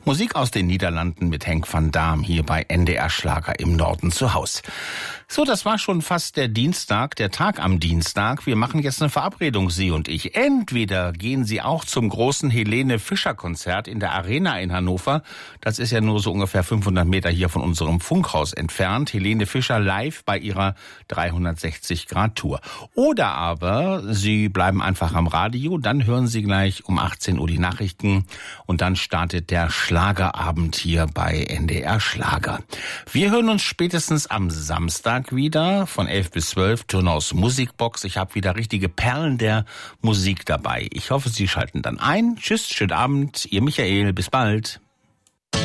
Musik aus den Niederlanden mit Henk van Daam hier bei NDR Schlager im Norden zu Haus. So, das war schon fast der Dienstag, der Tag am Dienstag. Wir machen jetzt eine Verabredung, Sie und ich. Entweder gehen Sie auch zum großen Helene Fischer Konzert in der Arena in Hannover. Das ist ja nur so ungefähr 500 Meter hier von unserem Funkhaus entfernt. Helene Fischer live bei ihrer 360-Grad-Tour. Oder aber Sie bleiben einfach am Radio, dann hören Sie gleich um 18 Uhr die Nachrichten und dann startet der Schlagerabend hier bei NDR Schlager. Wir hören uns spätestens am Samstag wieder von 11 bis 12, Turnhaus Musikbox. Ich habe wieder richtige Perlen der Musik dabei. Ich hoffe, Sie schalten dann ein. Tschüss, schönen Abend, Ihr Michael, bis bald.